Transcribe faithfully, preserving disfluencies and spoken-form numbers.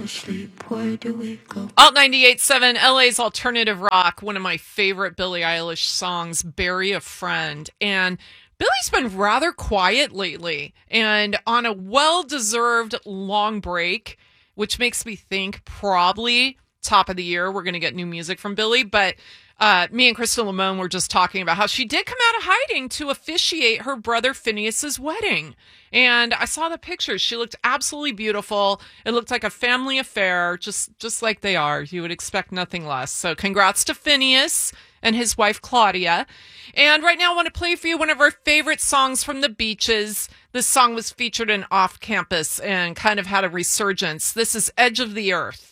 asleep, where do we go? Alt ninety-eight point seven, L A's alternative rock, one of my favorite Billie Eilish songs, Bury a Friend. And Billie's been rather quiet lately and on a well-deserved long break, which makes me think probably top of the year we're going to get new music from Billie. But uh, me and Crystal Limon were just talking about how she did come out of hiding to officiate her brother Phineas's wedding. And I saw the pictures. She looked absolutely beautiful. It looked like a family affair, just just like they are. You would expect nothing less. So congrats to Phineas and his wife, Claudia. And right now I want to play for you one of our favorite songs from the Beaches. This song was featured in Off Campus and kind of had a resurgence. This is Edge of the Earth.